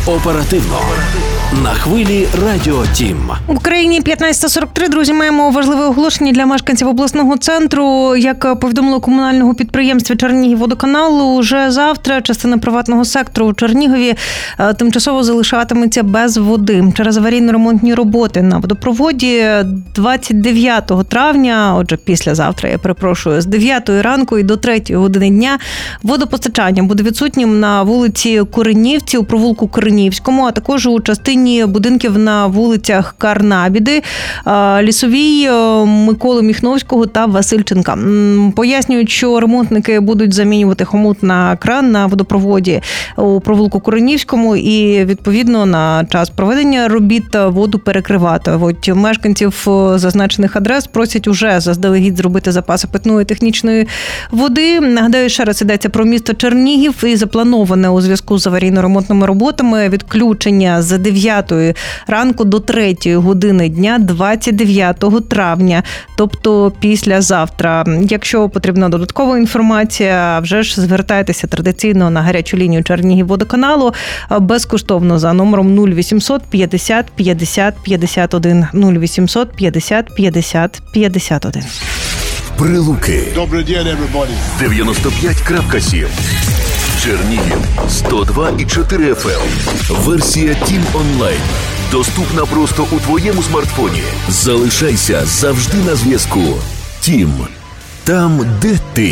Оперативно. На хвилі Радіо Тім. В Україні 15:43. Друзі, маємо важливе оголошення для мешканців обласного центру. Як повідомило комунального підприємства «Чернігівводоканал», уже завтра частина приватного сектору у Чернігові тимчасово залишатиметься без води через аварійно-ремонтні роботи на водопроводі 29 травня, отже, післязавтра, з 9 ранку і до 3 години дня водопостачання буде відсутнім на вулиці Куренівці, у провулку Куренівському, а також у частині будинків на вулицях Карнабіди, Лісовій, Миколи Міхновського та Васильченка. Пояснюють, що ремонтники будуть замінювати хомут на кран на водопроводі у провулку Куренівському і, відповідно, на час проведення робіт воду перекривати. От мешканців зазначених адрес просять уже заздалегідь зробити запаси питної технічної води. Нагадаю, ще раз йдеться про місто Чернігів і заплановане у зв'язку з аварійно-ремонтними роботами відключення з 9 ранку до 3 години дня 29 травня, тобто післязавтра. Якщо потрібна додаткова інформація, вже ж звертайтеся традиційно на гарячу лінію Чернігівводоканалу безкоштовно за номером 0800 50 50 51 0800 50 50 51. Прилуки. Добрий день, everybody. 95.7. Чернігів 102,4 FM. Версія Тім онлайн. Доступна просто у твоєму смартфоні. Залишайся завжди на зв'язку. Тім. Там, де ти.